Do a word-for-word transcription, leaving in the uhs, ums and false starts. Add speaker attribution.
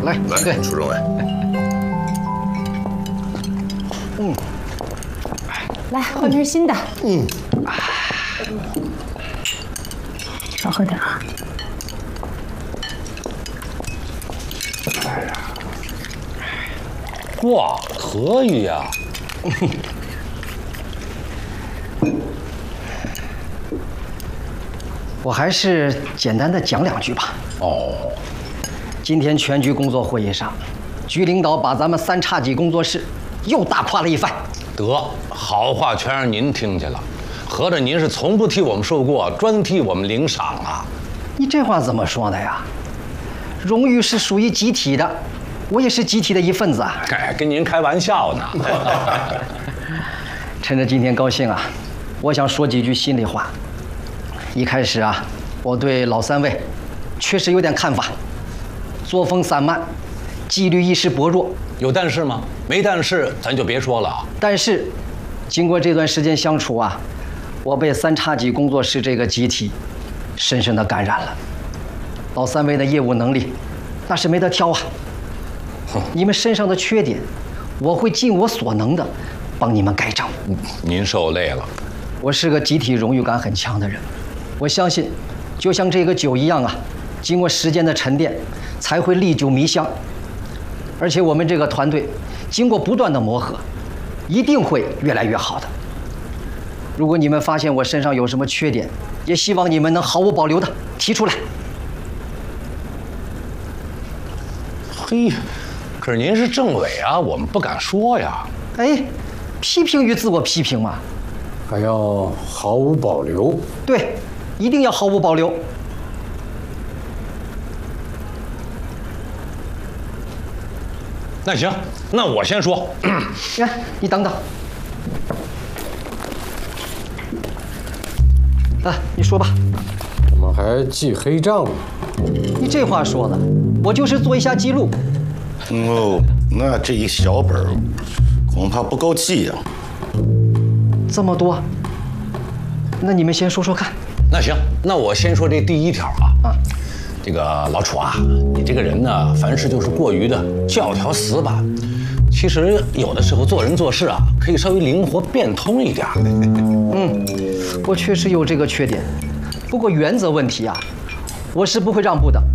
Speaker 1: 来，
Speaker 2: 来，楚政委。
Speaker 1: 嗯，
Speaker 3: 来换瓶新的。
Speaker 1: 嗯，
Speaker 3: 少喝点啊。
Speaker 4: 哇，可以呀、啊！
Speaker 1: 我还是简单的讲两句吧。
Speaker 4: 哦，
Speaker 1: 今天全局工作会议上，局领导把咱们三叉戟工作室又大夸了一番。
Speaker 4: 得，好话全让您听去了，合着您是从不替我们受过，专替我们领赏啊？
Speaker 1: 你这话怎么说的呀？荣誉是属于集体的，我也是集体的一份子啊。
Speaker 4: 哎，跟您开玩笑呢。
Speaker 1: 趁着今天高兴啊，我想说几句心里话。一开始啊，我对老三位确实有点看法，作风散漫，纪律意识薄弱。
Speaker 4: 有但是吗？没但是，咱就别说了。
Speaker 1: 但是，经过这段时间相处啊，我被三叉戟工作室这个集体深深的感染了。老三位的业务能力，那是没得挑啊。你们身上的缺点，我会尽我所能的帮你们改正。
Speaker 4: 您受累了。
Speaker 1: 我是个集体荣誉感很强的人，我相信，就像这个酒一样啊，经过时间的沉淀，才会历久弥香。而且我们这个团队经过不断的磨合，一定会越来越好的。如果你们发现我身上有什么缺点，也希望你们能毫无保留的提出来。
Speaker 4: 嘿，可是您是政委啊，我们不敢说呀。
Speaker 1: 哎，批评与自我批评嘛，
Speaker 5: 还要毫无保留。
Speaker 1: 对，一定要毫无保留。
Speaker 4: 那行，那我先说。
Speaker 1: 哎，你等等。啊，你说吧。
Speaker 5: 怎么还记黑账呢？
Speaker 1: 你这话说的，我就是做一下记录。
Speaker 2: 哦，那这一小本恐怕不够记呀、啊。
Speaker 1: 这么多，那你们先说说看。
Speaker 4: 那行，那我先说这第一条啊。
Speaker 1: 啊，
Speaker 4: 这个老楚啊，你这个人呢，凡事就是过于的教条死板。其实有的时候做人做事啊，可以稍微灵活变通一点。
Speaker 1: 嗯，我确实有这个缺点，不过原则问题啊，我是不会让步的。